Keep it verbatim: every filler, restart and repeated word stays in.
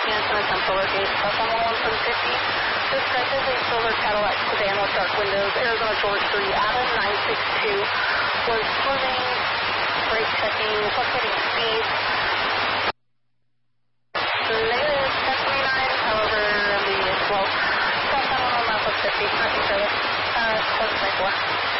Hanson and some solar gate, plus on one one fifty. Described as a silver Cadillac sedan with dark windows, Arizona George three, Adam nine six two, was swerving, brake checking, fluctuating speed. Negative ten twenty-nine, however, the, well, southbound on one one fifty, nothing further. Uh, seven twenty-four.